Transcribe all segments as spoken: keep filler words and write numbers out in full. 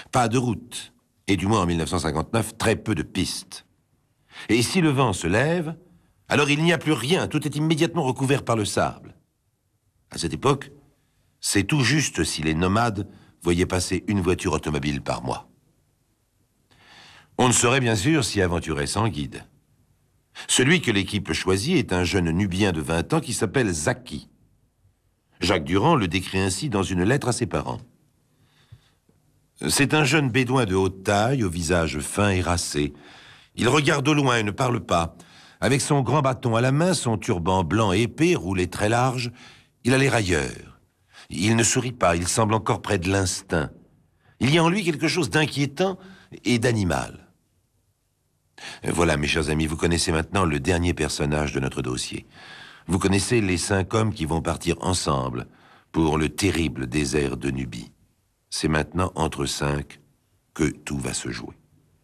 Pas de route, et du moins en mille neuf cent cinquante-neuf, très peu de pistes. Et si le vent se lève, alors il n'y a plus rien, tout est immédiatement recouvert par le sable. À cette époque, c'est tout juste si les nomades voyaient passer une voiture automobile par mois. On ne saurait bien sûr s'y aventurer sans guide. Celui que l'équipe choisit est un jeune Nubien de vingt ans qui s'appelle Zaki. Jacques Durand le décrit ainsi dans une lettre à ses parents. C'est un jeune bédouin de haute taille, au visage fin et racé. Il regarde au loin et ne parle pas. Avec son grand bâton à la main, son turban blanc et épais, roulé très large, il a l'air ailleurs. Il ne sourit pas, il semble encore près de l'instinct. Il y a en lui quelque chose d'inquiétant et d'animal. Voilà, mes chers amis, vous connaissez maintenant le dernier personnage de notre dossier. Vous connaissez les cinq hommes qui vont partir ensemble pour le terrible désert de Nubie. C'est maintenant entre cinq que tout va se jouer.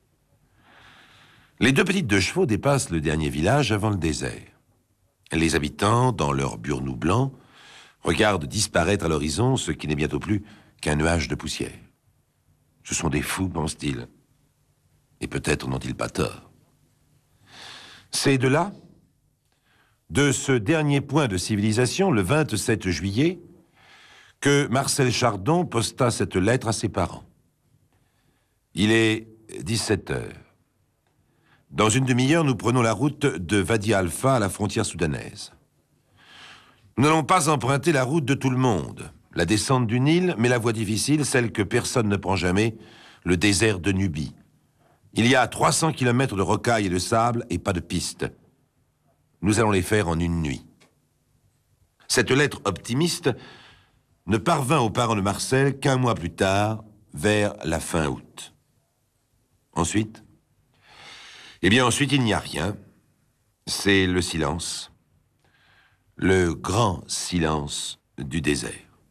Les deux petites deux chevaux dépassent le dernier village avant le désert. Les habitants, dans leurs burnous blancs, regardent disparaître à l'horizon ce qui n'est bientôt plus qu'un nuage de poussière. Ce sont des fous, pense-t-il. Et peut-être n'ont-ils pas tort. C'est de là, de ce dernier point de civilisation, le vingt-sept juillet, que Marcel Chardon posta cette lettre à ses parents. Il est dix-sept heures. Dans une demi-heure, nous prenons la route de Wadi Halfa à la frontière soudanaise. Nous n'allons pas emprunter la route de tout le monde, la descente du Nil, mais la voie difficile, celle que personne ne prend jamais, le désert de Nubie. Il y a trois cents kilomètres de rocailles et de sable et pas de piste. Nous allons les faire en une nuit. Cette lettre optimiste ne parvint aux parents de Marcel qu'un mois plus tard, vers la fin août. Ensuite, eh bien ensuite il n'y a rien. C'est le silence. Le grand silence du désert.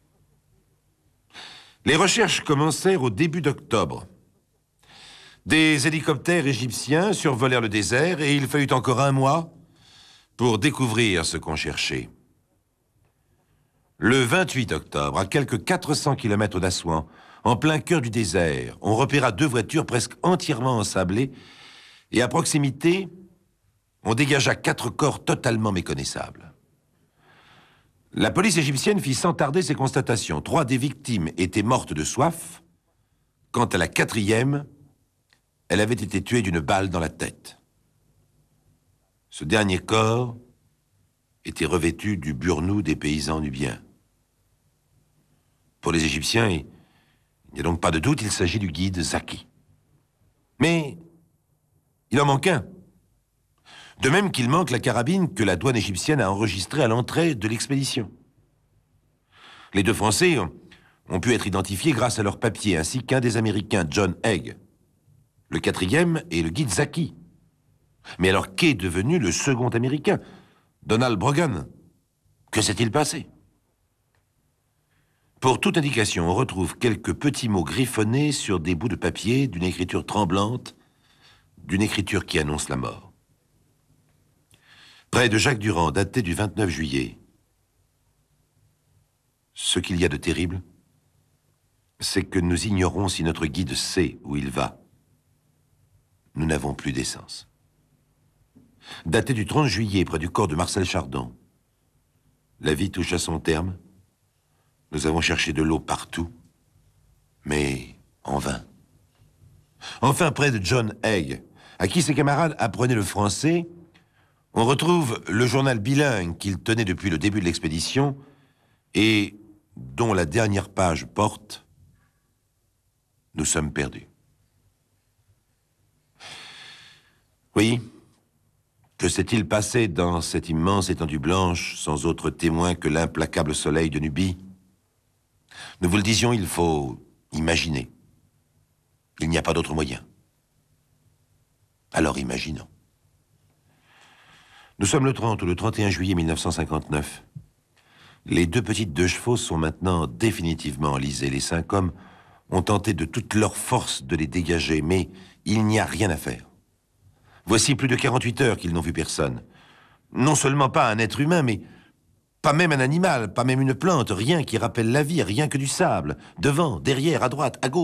Les recherches commencèrent au début d'octobre. Des hélicoptères égyptiens survolèrent le désert et il fallut encore un mois pour découvrir ce qu'on cherchait. Le vingt-huit octobre, à quelques quatre cents kilomètres d'Assouan, en plein cœur du désert, on repéra deux voitures presque entièrement ensablées et à proximité, on dégagea quatre corps totalement méconnaissables. La police égyptienne fit sans tarder ses constatations. Trois des victimes étaient mortes de soif. Quant à la quatrième, elle avait été tuée d'une balle dans la tête. Ce dernier corps était revêtu du burnou des paysans nubiens. Pour les Égyptiens, il n'y a donc pas de doute, il s'agit du guide Zaki. Mais il en manque un. De même qu'il manque la carabine que la douane égyptienne a enregistrée à l'entrée de l'expédition. Les deux Français ont, ont pu être identifiés grâce à leurs papiers, ainsi qu'un des Américains, John Haig. Le quatrième est le guide Zaki. Mais alors, qu'est devenu le second Américain, Donald Brogan? Que s'est-il passé? Pour toute indication, on retrouve quelques petits mots griffonnés sur des bouts de papier, d'une écriture tremblante, d'une écriture qui annonce la mort. Près de Jacques Durand, daté du vingt-neuf juillet. Ce qu'il y a de terrible, c'est que nous ignorons si notre guide sait où il va. Nous n'avons plus d'essence. Daté du trente juillet, près du corps de Marcel Chardon. La vie touche à son terme. Nous avons cherché de l'eau partout, mais en vain. Enfin, près de John Haig, à qui ses camarades apprenaient le français, on retrouve le journal bilingue qu'il tenait depuis le début de l'expédition et dont la dernière page porte « Nous sommes perdus ». Oui, que s'est-il passé dans cette immense étendue blanche sans autre témoin que l'implacable soleil de Nubie? Nous vous le disions, il faut imaginer. Il n'y a pas d'autre moyen. Alors imaginons. Nous sommes le trente ou le trente et un juillet mille neuf cent cinquante-neuf. Les deux petites deux chevaux sont maintenant définitivement enlisées. Les cinq hommes ont tenté de toute leur force de les dégager, mais il n'y a rien à faire. Voici plus de quarante-huit heures qu'ils n'ont vu personne. Non seulement pas un être humain, mais pas même un animal, pas même une plante, rien qui rappelle la vie, rien que du sable. Devant, derrière, à droite, à gauche.